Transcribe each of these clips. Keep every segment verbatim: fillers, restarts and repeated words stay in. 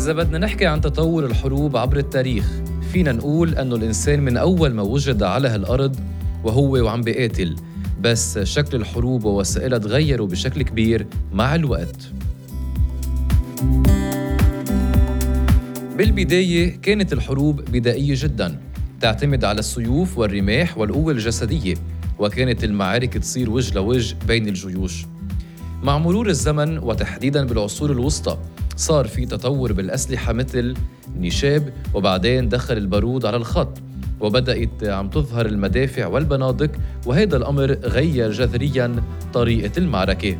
إذا بدنا نحكي عن تطور الحروب عبر التاريخ، فينا نقول أنه الإنسان من أول ما وجد على هالأرض وهو وعم بيقاتل، بس شكل الحروب ووسائلها تغيروا بشكل كبير مع الوقت. بالبداية كانت الحروب بدائية جداً، تعتمد على السيوف والرماح والقوة الجسدية، وكانت المعارك تصير وجه لوجه بين الجيوش. مع مرور الزمن وتحديداً بالعصور الوسطى صار في تطور بالأسلحة مثل النشاب، وبعدين دخل البارود على الخط، وبدأت عم تظهر المدافع والبنادق، وهذا الأمر غير جذرياً طريقة المعركة.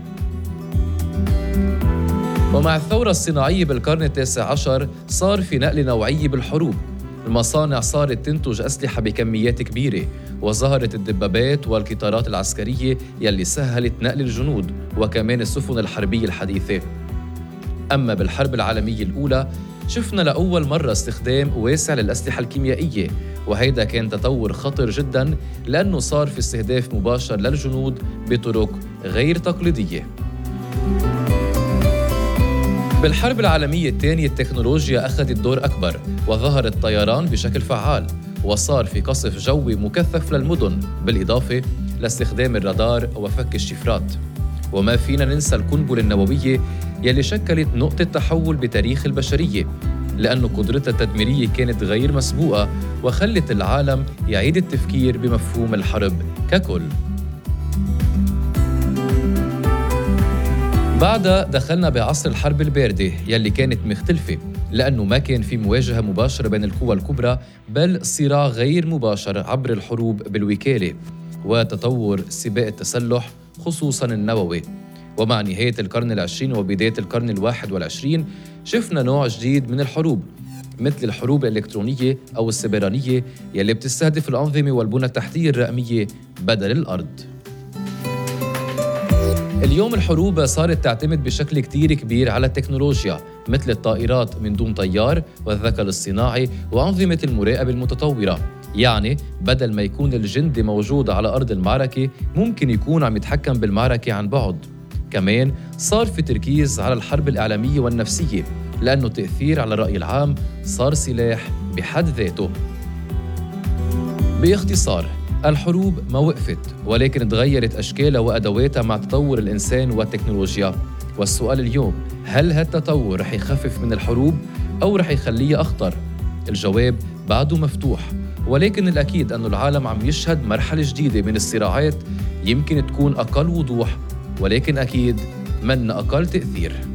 ومع الثورة الصناعية بالقرن التاسع عشر صار في نقلة نوعية بالحروب. المصانع صارت تنتج أسلحة بكميات كبيرة، وظهرت الدبابات والقطارات العسكرية يلي سهلت نقل الجنود وكمان السفن الحربية الحديثة. أما بالحرب العالمية الأولى شفنا لأول مرة استخدام واسع للأسلحة الكيميائية، وهيدا كان تطور خطر جداً لأنه صار في استهداف مباشر للجنود بطرق غير تقليدية. بالحرب العالمية الثانية التكنولوجيا أخذت دور أكبر، وظهر الطيران بشكل فعال، وصار في قصف جوي مكثف للمدن، بالإضافة لاستخدام الرادار وفك الشفرات. وما فينا ننسى القنبلة النووية يلي شكلت نقطة تحول بتاريخ البشرية، لأنه قدرتها التدميرية كانت غير مسبوقة وخلت العالم يعيد التفكير بمفهوم الحرب ككل. بعدها دخلنا بعصر الحرب الباردة يلي كانت مختلفة، لأنه ما كان في مواجهة مباشرة بين القوى الكبرى، بل صراع غير مباشر عبر الحروب بالوكالة وتطور سباق التسلح خصوصاً النووي. ومع نهاية القرن العشرين وبداية القرن الواحد والعشرين شفنا نوع جديد من الحروب، مثل الحروب الإلكترونية أو السيبرانية يلي بتستهدف الأنظمة والبنى التحتية الرقمية بدل الأرض. اليوم الحروب صارت تعتمد بشكل كتير كبير على التكنولوجيا، مثل الطائرات من دون طيار والذكاء الاصطناعي وأنظمة المراقبة المتطورة. يعني بدل ما يكون الجندي موجود على أرض المعركة، ممكن يكون عم يتحكم بالمعركة عن بعد. كمان صار في تركيز على الحرب الإعلامية والنفسية، لأنه التأثير على الرأي العام صار سلاح بحد ذاته. باختصار، الحروب ما وقفت، ولكن تغيرت أشكالها وأدواتها مع تطور الإنسان والتكنولوجيا. والسؤال اليوم، هل هالتطور رح يخفف من الحروب أو رح يخليها أخطر؟ الجواب بعده مفتوح، ولكن الأكيد أنه العالم عم يشهد مرحلة جديدة من الصراعات، يمكن تكون أقل وضوح ولكن أكيد من أقل تأثير.